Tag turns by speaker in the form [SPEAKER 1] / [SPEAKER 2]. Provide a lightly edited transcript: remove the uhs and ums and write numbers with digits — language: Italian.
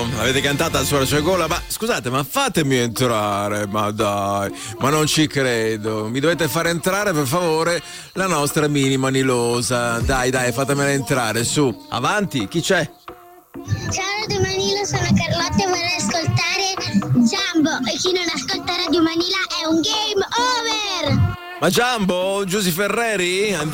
[SPEAKER 1] L'avete cantata sulla sua gola? Ma scusate, ma fatemi entrare, ma dai, ma non ci credo. Mi dovete fare entrare, per favore, la nostra minima Nilosa. Dai, fatemela entrare, su. Avanti, chi c'è?
[SPEAKER 2] Ciao Radio Manila, sono Carlotta e vorrei ascoltare Jumbo. E chi non ascolta Radio Manila è un game over.
[SPEAKER 1] Ma Giambo, Giusy Ferreri? Andiamo.